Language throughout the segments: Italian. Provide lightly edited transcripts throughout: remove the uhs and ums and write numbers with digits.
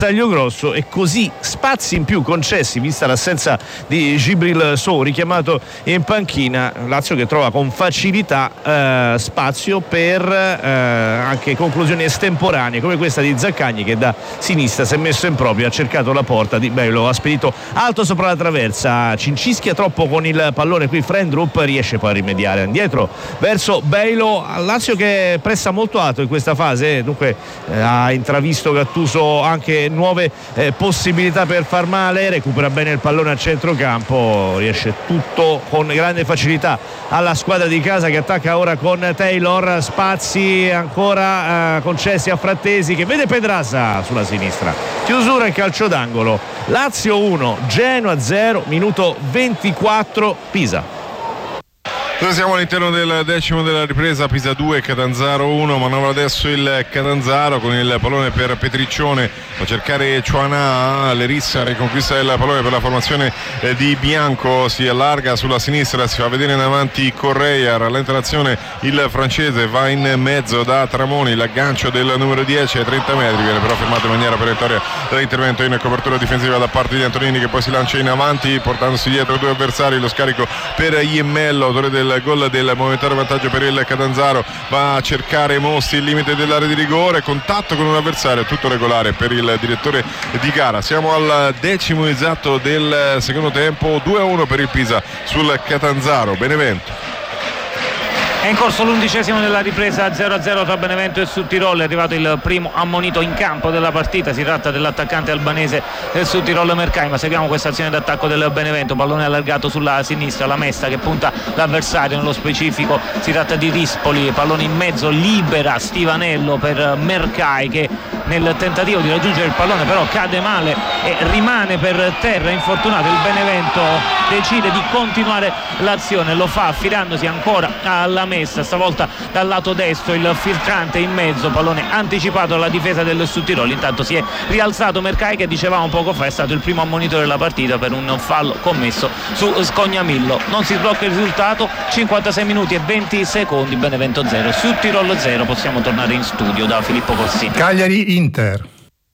taglio grosso e così spazi in più concessi vista l'assenza di Djibril Sow richiamato in panchina. Lazio che trova con facilità spazio per anche conclusioni estemporanee come questa di Zaccagni, che da sinistra si è messo in proprio, ha cercato la porta di Beilo, ha spedito alto sopra la traversa, cincischia troppo con il pallone qui Frendrup, riesce poi a rimediare indietro verso Beilo. Lazio che pressa molto alto in questa fase, dunque ha intravisto Gattuso anche nuove possibilità per far male, recupera bene il pallone a centrocampo, riesce tutto con grande facilità alla squadra di casa che attacca ora con Taylor, spazi ancora concessi a Frattesi che vede Pedraza sulla sinistra, chiusura e calcio d'angolo. Lazio 1 Genoa 0, minuto 24, Pisa. Noi siamo all'interno del decimo della ripresa, Pisa 2, Catanzaro 1, manovra adesso il Catanzaro con il pallone per Petriccione, a cercare Ciuanà, Lerissa riconquista il pallone per la formazione di Bianco, si allarga sulla sinistra, si fa vedere in avanti Correia, rallenta l'azione il francese, va in mezzo da Tramoni, l'aggancio del numero 10 ai 30 metri, viene però fermato in maniera perentoria dall'intervento in copertura difensiva da parte di Antonini che poi si lancia in avanti portandosi dietro due avversari, lo scarico per Iemmello, autore del gol del momentario vantaggio per il Catanzaro, va a cercare Mosti il limite dell'area di rigore, contatto con un avversario, tutto regolare per il direttore di gara. Siamo al decimo esatto del secondo tempo, 2-1 per il Pisa sul Catanzaro. Benevento. È in corso l'11° della ripresa, 0-0 tra Benevento e Südtirol, è arrivato il primo ammonito in campo della partita, si tratta dell'attaccante albanese del Südtirol Mercai, ma seguiamo questa azione d'attacco del Benevento, pallone allargato sulla sinistra, la Mesta che punta l'avversario, nello specifico si tratta di Rispoli, pallone in mezzo, libera Stivanello per Mercai che nel tentativo di raggiungere il pallone però cade male e rimane per terra infortunato. Il Benevento decide di continuare l'azione, lo fa affidandosi ancora alla Messa, stavolta dal lato destro, il filtrante in mezzo, pallone anticipato alla difesa del Südtirol. Intanto si è rialzato Mercai che dicevamo poco fa è stato il primo ammonito della partita per un fallo commesso su Scognamillo. Non si sblocca il risultato, 56 minuti e 20 secondi, Benevento 0 Südtirol 0. Possiamo tornare in studio da Filippo Corsini. Cagliari Inter.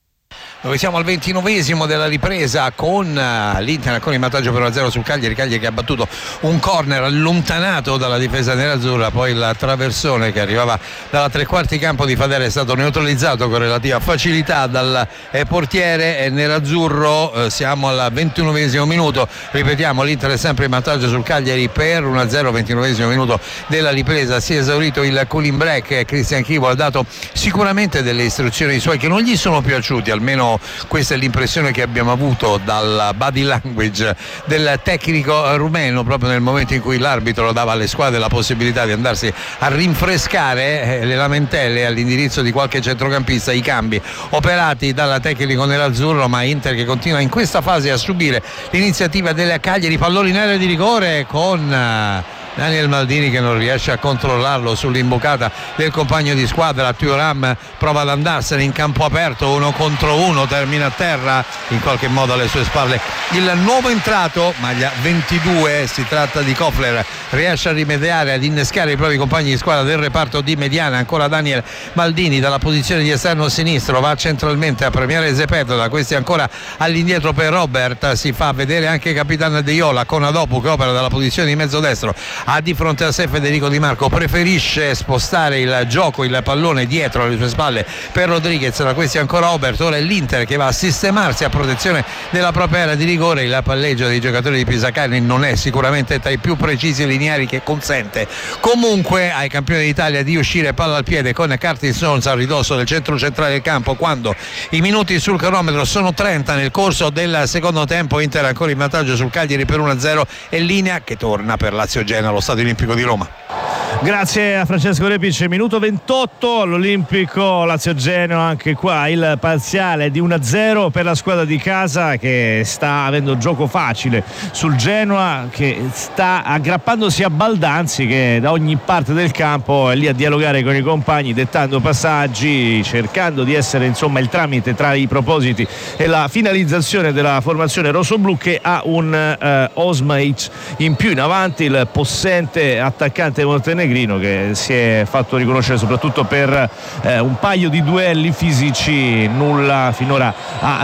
Dove siamo al 29° della ripresa con l'Inter ancora in vantaggio per 1-0 sul Cagliari che ha battuto un corner allontanato dalla difesa nerazzurra, poi il traversone che arrivava dalla tre quarti campo di Fadera è stato neutralizzato con relativa facilità dal portiere nerazzurro. Siamo al 21° minuto, ripetiamo, l'Inter è sempre in vantaggio sul Cagliari per 1-0, 29° minuto della ripresa, si è esaurito il cooling break, Christian Chivo ha dato sicuramente delle istruzioni ai suoi che non gli sono piaciuti, almeno questa è l'impressione che abbiamo avuto dal body language del tecnico rumeno proprio nel momento in cui l'arbitro dava alle squadre la possibilità di andarsi a rinfrescare le lamentele all'indirizzo di qualche centrocampista, i cambi operati dal tecnico nerazzurro, ma Inter che continua in questa fase a subire l'iniziativa del Cagliari, pallone in area di rigore con Daniel Maldini che non riesce a controllarlo sull'imboccata del compagno di squadra. Thuram prova ad andarsene in campo aperto, 1 contro 1, termina a terra in qualche modo alle sue spalle il nuovo entrato, maglia 22, si tratta di Kofler, riesce a rimediare, ad innescare i propri compagni di squadra del reparto di mediana. Ancora Daniel Maldini dalla posizione di esterno sinistro, va centralmente a premiare Zepeto, da questi ancora all'indietro per Robert, si fa vedere anche capitano De Iola con Adopu che opera dalla posizione di mezzo destro, ha di fronte a sé Federico Di Marco, preferisce spostare il gioco, il pallone dietro alle sue spalle per Rodriguez, da questi ancora Obert. Ora è l'Inter che va a sistemarsi a protezione della propria area di rigore, il palleggio dei giocatori di Pisacane non è sicuramente tra i più precisi e lineari che consente comunque ai campioni d'Italia di uscire palla al piede con Curtis Jones a ridosso del centro centrale del campo quando i minuti sul cronometro sono 30 nel corso del secondo tempo. Inter ancora in vantaggio sul Cagliari per 1-0 e linea che torna per Lazio Genoa, lo Stadio Olimpico di Roma. Grazie a Francesco Repic. Minuto 28 all'Olimpico, Lazio Genoa, anche qua il parziale di 1-0 per la squadra di casa che sta avendo gioco facile sul Genoa, che sta aggrappandosi a Baldanzi che da ogni parte del campo è lì a dialogare con i compagni, dettando passaggi, cercando di essere insomma il tramite tra i propositi e la finalizzazione della formazione rossoblu, che ha un Osmaic in più in avanti, il possente attaccante montenegrino che si è fatto riconoscere soprattutto per un paio di duelli fisici, nulla finora ha